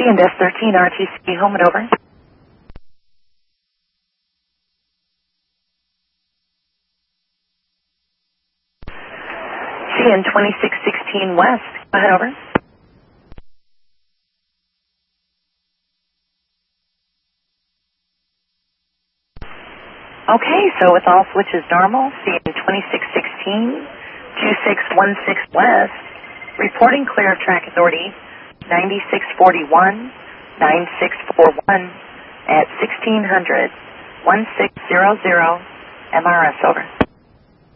C&S 13 RTC, home and over. CN 2616 West, go ahead, over. Okay, so with all switches normal, CN 2616, 2616 West, reporting clear of track authority, 9641, 9641 at 1600, 1600, MRS, over.